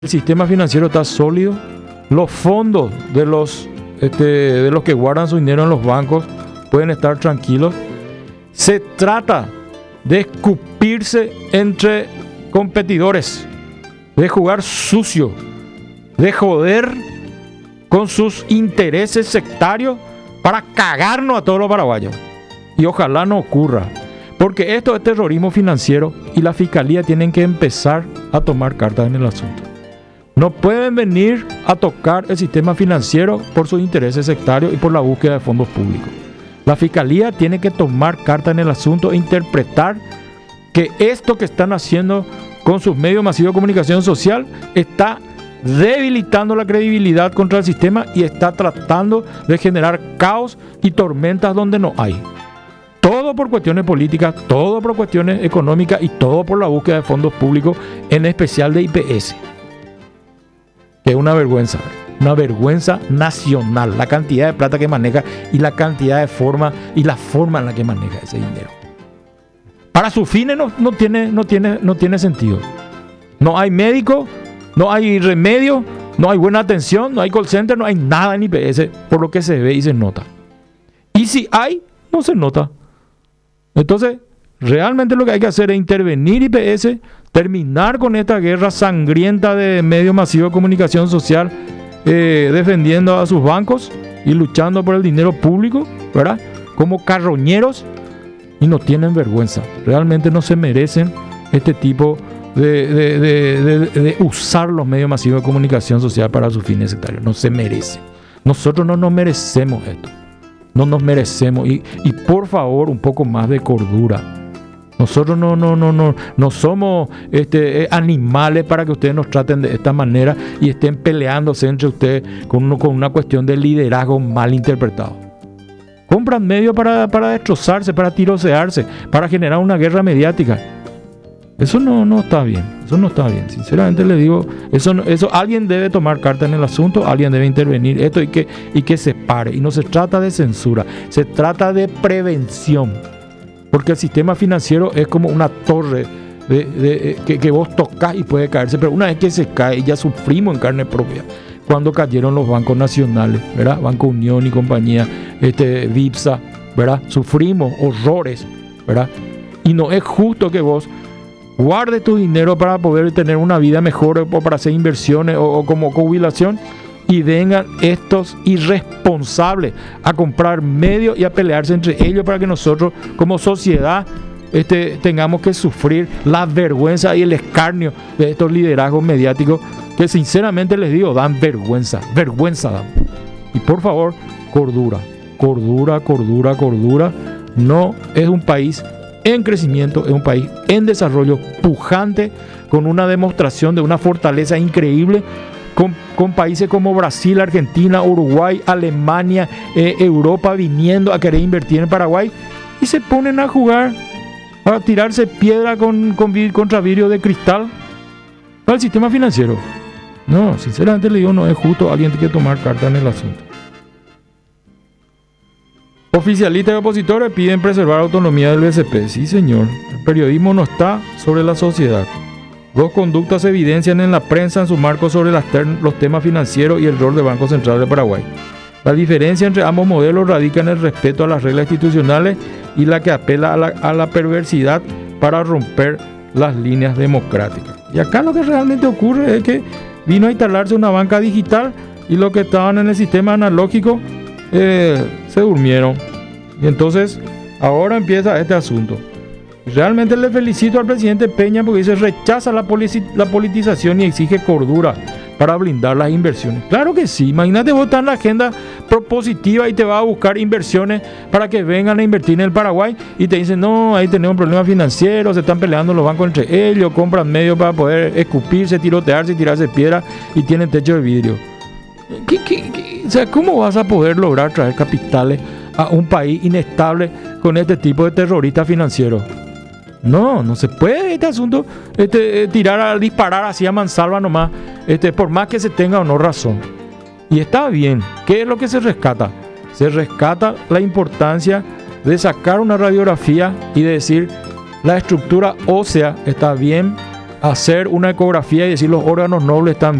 El sistema financiero está sólido, los fondos de los que guardan su dinero en los bancos pueden estar tranquilos. Se trata de escupirse entre competidores, de jugar sucio, de joder con sus intereses sectarios para cagarnos a todos los paraguayos. Y ojalá no ocurra, porque esto es terrorismo financiero y la fiscalía tienen que empezar a tomar cartas en el asunto. No pueden venir a tocar el sistema financiero por sus intereses sectarios y por la búsqueda de fondos públicos. La fiscalía tiene que tomar cartas en el asunto e interpretar que esto que están haciendo con sus medios masivos de comunicación social está debilitando la credibilidad contra el sistema y está tratando de generar caos y tormentas donde no hay. Todo por cuestiones políticas, todo por cuestiones económicas y todo por la búsqueda de fondos públicos, en especial de IPS. Que es una vergüenza nacional, la cantidad de plata que maneja y la cantidad de forma y la forma en la que maneja ese dinero. Para sus fines no tiene sentido. No hay médico, no hay remedio, no hay buena atención, no hay call center, no hay nada en IPS, por lo que se ve y se nota. Y si hay, no se nota. Entonces, realmente lo que hay que hacer es intervenir IPS, terminar con esta guerra sangrienta de medios masivos de comunicación social, defendiendo a sus bancos y luchando por el dinero público, ¿verdad? Como carroñeros, y no tienen vergüenza. Realmente no se merecen este tipo de usar los medios masivos de comunicación social para sus fines sectarios. No se merecen. Nosotros no nos merecemos esto. No nos merecemos. Y por favor, un poco más de cordura. Nosotros no somos animales para que ustedes nos traten de esta manera y estén peleándose entre ustedes con una cuestión de liderazgo mal interpretado. Compran medios para destrozarse, para tirosearse, para generar una guerra mediática. Eso no está bien. Eso no está bien. Sinceramente les digo, eso alguien debe tomar carta en el asunto, alguien debe intervenir esto y que se pare. Y no se trata de censura, se trata de prevención. Porque el sistema financiero es como una torre que vos tocas y puede caerse, pero una vez que se cae, ya sufrimos en carne propia. Cuando cayeron los bancos nacionales, ¿verdad? Banco Unión y compañía, Vipsa, ¿verdad? Sufrimos horrores, ¿verdad? Y no es justo que vos guardes tu dinero para poder tener una vida mejor o para hacer inversiones o como jubilación y vengan estos irresponsables a comprar medios y a pelearse entre ellos para que nosotros como sociedad tengamos que sufrir la vergüenza y el escarnio de estos liderazgos mediáticos que sinceramente les digo, dan vergüenza dan. Y por favor, cordura. No es un país en crecimiento, es un país en desarrollo pujante, con una demostración de una fortaleza increíble, con países como Brasil, Argentina, Uruguay, Alemania, Europa viniendo a querer invertir en Paraguay y se ponen a jugar, a tirarse piedra contra vidrio de cristal para el sistema financiero. No, sinceramente le digo, no es justo, alguien tiene que tomar carta en el asunto. Oficialistas y opositores piden preservar la autonomía del BCP. Sí, señor. El periodismo no está sobre la sociedad. Dos conductas se evidencian en la prensa en su marco sobre los temas financieros y el rol del Banco Central de Paraguay. La diferencia entre ambos modelos radica en el respeto a las reglas institucionales y la que apela a la perversidad para romper las líneas democráticas. Y acá lo que realmente ocurre es que vino a instalarse una banca digital y los que estaban en el sistema analógico se durmieron. Y entonces ahora empieza este asunto. Realmente le felicito al presidente Peña porque dice rechaza la politización y exige cordura para blindar las inversiones. Claro que sí, imagínate vos estás en la agenda propositiva y te vas a buscar inversiones para que vengan a invertir en el Paraguay y te dicen no, ahí tenemos problemas financieros, se están peleando los bancos entre ellos, compran medios para poder escupirse, tirotearse y tirarse piedra y tienen techo de vidrio. O sea, ¿cómo vas a poder lograr traer capitales a un país inestable con este tipo de terroristas financieros? No se puede este asunto disparar así a mansalva nomás, por más que se tenga o no razón. Y está bien. ¿Qué es lo que se rescata? Se rescata la importancia de sacar una radiografía y de decir la estructura ósea está bien, hacer una ecografía y decir los órganos nobles están